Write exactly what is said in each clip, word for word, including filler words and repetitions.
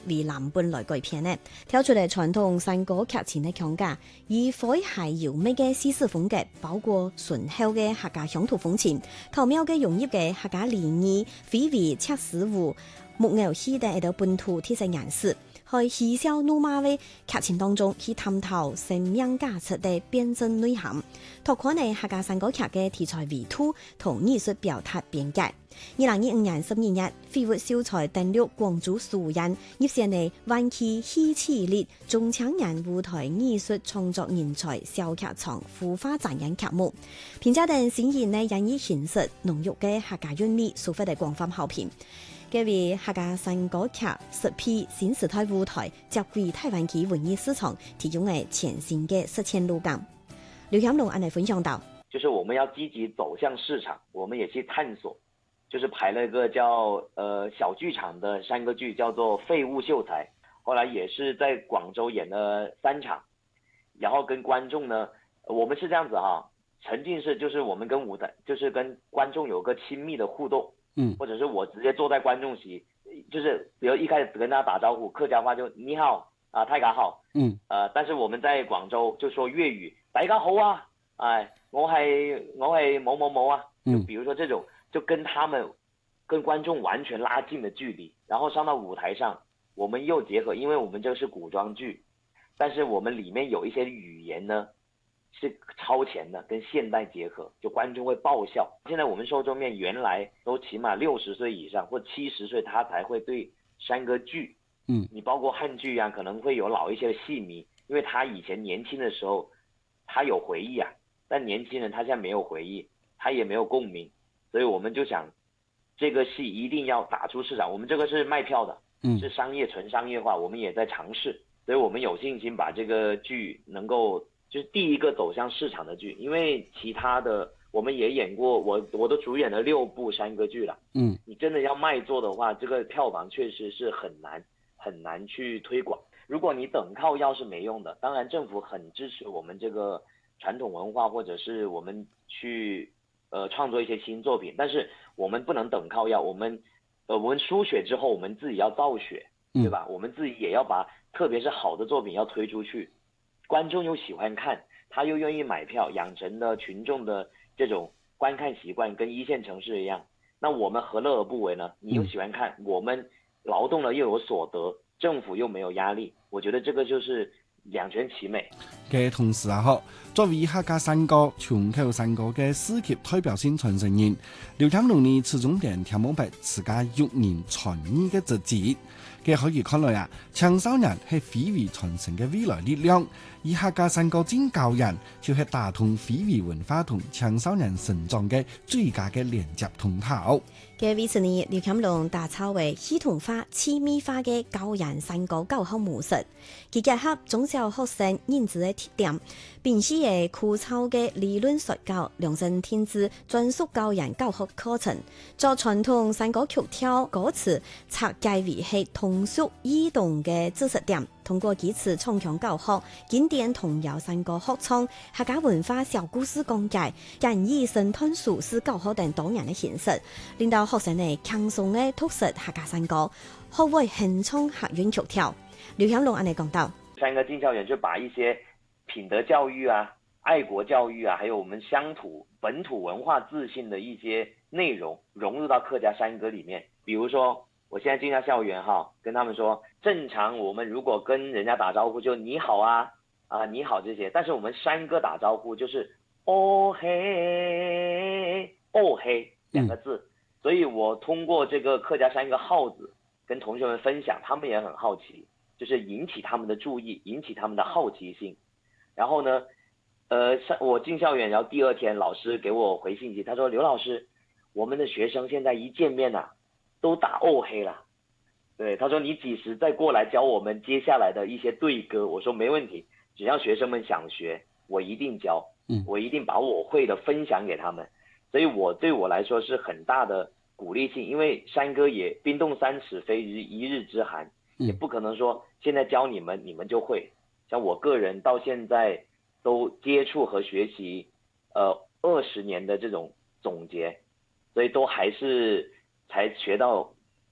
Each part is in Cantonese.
为蓝本来改编的，跳出嚟传统山歌剧情的框架，以诙谐优美嘅叙事风格，包括醇厚嘅客家乡土风情、巧妙嘅融入嘅客家联谊、非遗、赤石舞、木偶戏等一道本土特色颜色。在嬉笑怒罵的劇情當中，去探討生命價值的辯證內涵，拓寬呢客家山歌劇嘅題材維度同藝術表達邊界。二零二五年十二月，非物秀才登陸廣州蘇人，入選呢灣區戲曲列中青年舞台藝術創作人才小劇場孵化展演劇目，並且等新演呢演繹形式濃郁嘅客家韻味，收穫的廣泛好評。嘅為客家山歌劇十批新時代舞台接軌台灣區文藝市場提供嘅全新嘅實踐路徑。劉曉龍按嚟分享到， 就是我們要積極走向市場，我們也去探索，就是排了一個叫呃小劇場的山歌劇，叫做《廢物秀才》，後來也是在廣州演了三場，然後跟觀眾呢，我們是這樣子哈，沉浸式就是我們跟舞台，就是跟觀眾有個親密的互動。嗯，或者是我直接坐在觀眾席，就是比如一開始跟大家打招呼，客家話就你好啊，大家好，嗯，呃，但是我們在廣州就說粵語，大家好啊，哎，我係我係某某某啊，就比如說這種，就跟他們跟觀眾完全拉近了距離，然後上到舞台上，我們又結合，因為我們這個是古裝劇，但是我們裡面有一些語言呢，是超前的，跟現代結合，就觀眾會爆笑。現在我們受眾面原來都起碼六十歲以上或七十歲，他才會對山歌劇，嗯，你包括漢劇啊，可能會有老一些的戲迷，因為他以前年輕的時候，他有回憶啊，但年輕人他現在沒有回憶，他也沒有共鳴，所以我們就想，這個戲一定要打出市場。我們這個是賣票的，嗯，是商業純商業化，我們也在嘗試，所以我們有信心把這個劇能夠。就是第一個走向市場的劇，因為其他的我們也演過，我我都主演了六部山歌劇了。嗯，你真的要賣座的話，這個票房確實是很難很難去推廣。如果你等靠要是沒用的，當然政府很支持我們這個傳統文化，或者是我們去呃創作一些新作品，但是我們不能等靠要，我們呃我們輸血之後，我們自己要造血，對吧？嗯，我們自己也要把，特別是好的作品要推出去。觀眾又喜歡看，他又願意買票，養成了群眾的這種觀看習慣，跟一線城市一樣。那我們何樂而不為呢？你又喜歡看，我們勞動了又有所得，政府又沒有壓力，我覺得這個就是兩全其美。 嘅同時啊，好，作為客家山歌、全球山歌嘅世級代表性傳承人，劉強龍呢始終點聽明白自家育人傳藝嘅職責。嘅可以看來啊，青少年係非遺傳承嘅未來力量，而客家山歌真教人就係打通非遺文化同青少年成長嘅最佳嘅連接通道。 嘅為此呢，劉強龍打造為系統化、親密化嘅教人山歌教學模式，佢結合中小學生認知嘅特點，並且嘅枯燥嘅理論說教，量身定制專屬教人教學課程，作傳統山歌曲調歌詞拆解為係通俗易懂嘅知識點，通過幾次重強教學、經典童謠山歌學唱、客家文化小故事講解、簡易生態書詩教學等多樣嘅形式，令到學生呢輕鬆嘅讀識客家山歌，學會輕唱客韻曲調。劉響龍按你講到， 山歌進校園就把一些品德教育啊、愛國教育啊，還有我們鄉土本土文化自信的一些內容融入到客家山歌裏面。比如說我現在進到校園哈，跟他們說，正常我們如果跟人家打招呼就你好啊啊你好這些，但是我們山歌打招呼就是哦嘿哦嘿兩個字，所以我通過這個客家山歌號子跟同學們分享，他們也很好奇，就是引起他們的注意，引起他們的好奇心。然後呢，呃，我進校園，然後第二天老師給我回信息，他說劉老師，我們的學生現在一見面啊，都打哦嘿了。對，他說你幾時再過來教我們接下來的一些對歌？我說沒問題，只要學生們想學，我一定教，我一定把我會的分享給他們。所以我對我來說是很大的鼓勵性，因為山歌也冰凍三尺非一日之寒，也不可能說現在教你們你們就會。像我個人到現在都接觸和學習，呃，二十年的這種總結，所以都還是才學到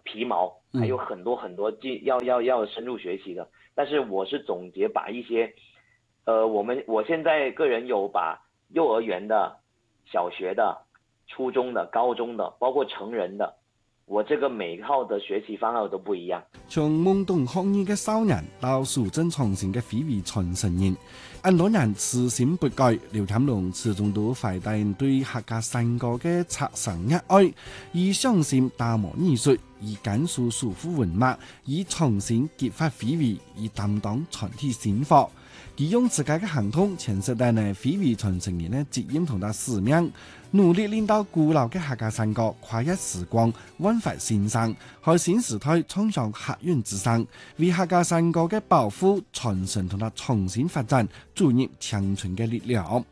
皮毛，还有很多很多进要要要深入学习的。但是我是总结把一些，呃，我们我现在个人有把幼儿园的、小学的、初中的、高中的，包括成人的，我这个每一套的学习方案都不一樣。 從懵懂學語嘅少年到素質創新嘅非遺傳承人，咁多人痴心不改，廖添龍始終都懷帶對客家山歌嘅切身熱愛，以相信打磨藝術，以簡述舒服文脈，以創新激發非遺，以擔當傳遞先鋒。佢用自家嘅行動詮釋咗呢非遺傳承人嘅責任同埋使命，努力令到古老嘅客家山歌跨越時光，溫發新生，喺新時代創造客運之聲，為客家山歌嘅保護、傳承同埋重新發展注入青春嘅力量。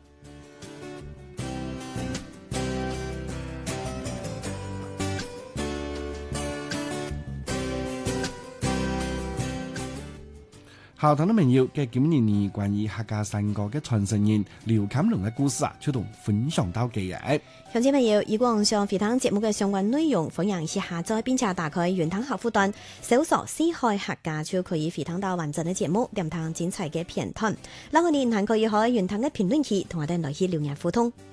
校堂的朋友嘅今年呢關於客家山歌嘅傳承人廖添龍嘅故事啊，就同分享到嘅嘢。 鄉親朋友，如果想回聽節目嘅相關內容，歡迎下下載並且打開原湯客戶端，搜索四海客家就可以回聽到完整嘅節目，點聽精彩嘅片段。嗱，我哋還可以喺原湯嘅評論區同我哋來去留言互動。